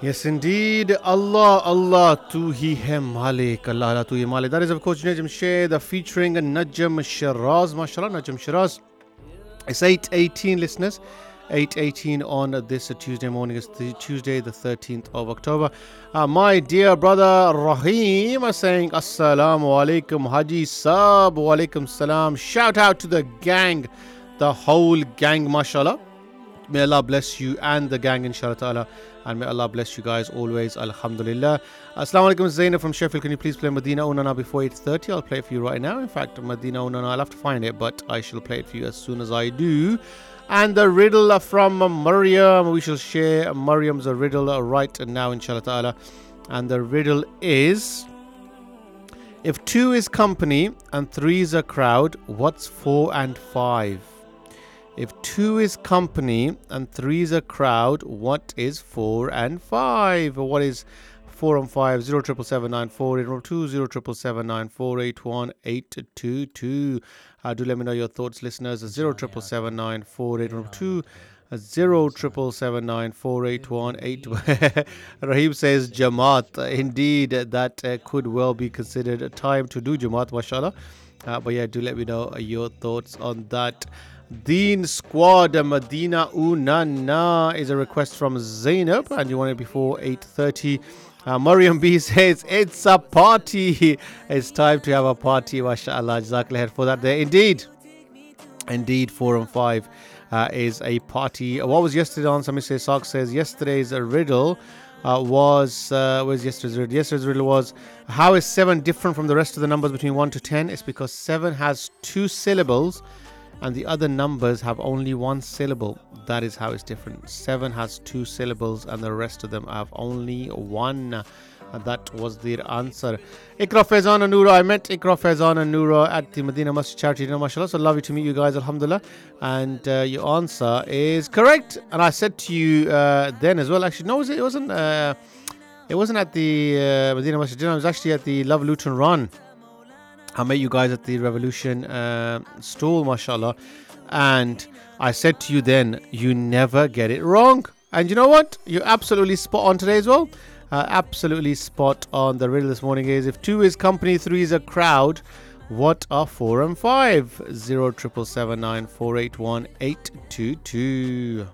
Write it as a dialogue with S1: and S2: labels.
S1: Yes, indeed. Allah, Allah, tu hi hai Malik. Allah, Allah, tu hi Malik. That is, of course, Najm Shade featuring Najm Shiraz. MashaAllah, Najm Shiraz. It's 8:18, listeners. 8:18 on this Tuesday morning. It's the Tuesday, the 13th of October. My dear brother Rahim is saying, Assalamu alaikum, Haji Sab. Wa alaikum salam. Shout out to the gang, the whole gang, mashallah. May Allah bless you and the gang, inshallah ta'ala. And may Allah bless you guys always, alhamdulillah. Assalamu alaikum, Zainab from Sheffield. Can you please play Medina Unana before 8:30? I'll play it for you right now. In fact, Medina Unana, I'll have to find it, but I shall play it for you as soon as I do. And the riddle from Maryam, we shall share Maryam's riddle right now, inshallah ta'ala. And the riddle is: if 2 is company and 3 is a crowd, what's 4 and 5? If 2 is company and 3 is a crowd, what is 4 and 5? What is 4 and 5? 077794812, 07779481822. Do let me know your thoughts, listeners. 077794812, 077794818. Rahim says Jamaat. Indeed, that could well be considered a time to do Jamaat, mashallah. But yeah, do let me know your thoughts on that. Deen Squad Medina Unana is a request from Zainab, and you want it before 8:30. Maryam B says it's a party. It's time to have a party, mashallah. Jazakallah for that there. Indeed, 4 and 5 is a party. What was yesterday on? Somebody says, Sark says yesterday's riddle was where's yesterday's riddle? Yesterday's riddle was, how is 7 different from the rest of the numbers between 1 to 10? It's because 7 has 2 syllables and the other numbers have only 1 syllable. That is how it's different. 7 has 2 syllables and the rest of them have only 1. And that was their answer. Ikra Faizan and Noura. I met Ikra Faizan and Noura at the Medina Masjid Charity Dinner, mashallah. So lovely to meet you guys, alhamdulillah. And your answer is correct. And I said to you then as well, actually, no, it wasn't at the Medina Masjid Dinner. It was actually at the Love Luton Run. I met you guys at the Revolution stall, mashallah. And I said to you then, you never get it wrong. And you know what? You're absolutely spot on today as well. Absolutely spot on. The riddle this morning is, if 2 is company, 3 is a crowd, what are 4 and 5? 07779481822.